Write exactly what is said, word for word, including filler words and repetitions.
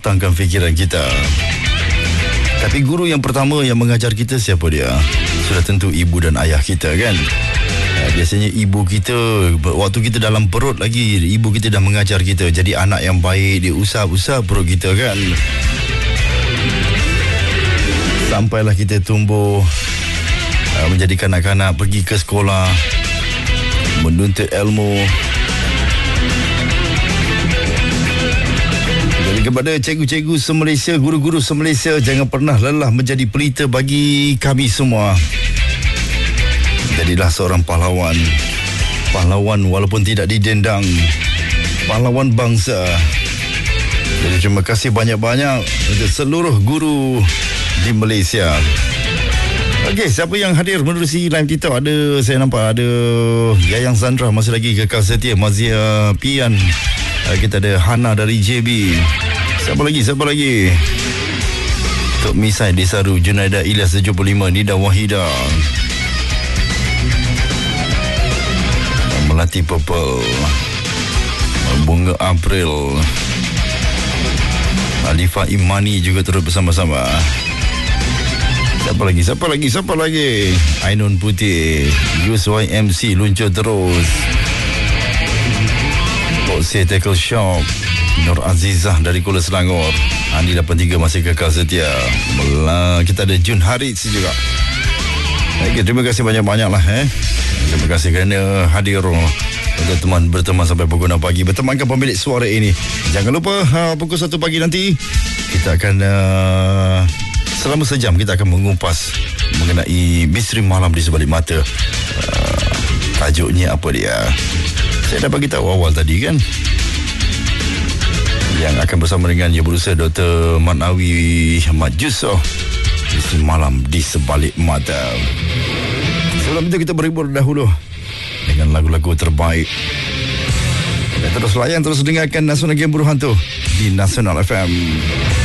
matangkan fikiran kita. Tapi guru yang pertama yang mengajar kita siapa dia? Sudah tentu ibu dan ayah kita kan. Biasanya ibu kita, waktu kita dalam perut lagi, ibu kita dah mengajar kita jadi anak yang baik. Dia usap-usap perut kita kan, sampailah kita tumbuh menjadi kanak-kanak, pergi ke sekolah, menuntut ilmu. Jadi kepada cikgu-cikgu se-Malaysia, guru-guru se-Malaysia, jangan pernah lelah menjadi pelita bagi kami semua. Jadilah seorang pahlawan. Pahlawan walaupun tidak didendang. Pahlawan bangsa. Jadi terima kasih banyak-banyak untuk seluruh guru di Malaysia. Okey, siapa yang hadir menerusi live kita? Ada, saya nampak ada Yayang Sandra masih lagi kekal setia, Mazia Pian. Kita ada Hana dari J B. Siapa lagi? Siapa lagi? Tok Misai Desaru, Junaida Ilyas tujuh puluh lima, Nida Wahida, Melati Purple, Bunga April, Alifah Imani juga turut bersama-sama. Siapa lagi? Siapa lagi? Siapa lagi? Ainun Putih, Gus Y M C luncur terus, Boxer Tackle Shop, Nur Azizah dari Kuala Selangor, Andi lapan tiga masih kekal setia. Mula, kita ada Jun Harits juga. Okay, terima kasih banyak-banyak lah eh. Terima kasih kerana hadir untuk teman berteman sampai pukul enam pagi, bertemankan pemilik suara ini. Jangan lupa uh, pukul satu pagi nanti kita akan uh, selama sejam kita akan mengupas mengenai misteri malam di sebalik mata. Uh, tajuknya apa dia? Saya dah bagi tahu awal tadi kan. Yang akan bersama dengan Yang Berusaha Doktor Manawi Ahmad Yusof, misteri malam di sebalik mata. Sebelum itu kita berhibur dahulu dengan lagu-lagu terbaik. Dan terus layan, terus dengarkan Nasional Game Buruh Hantu di Nasional F M.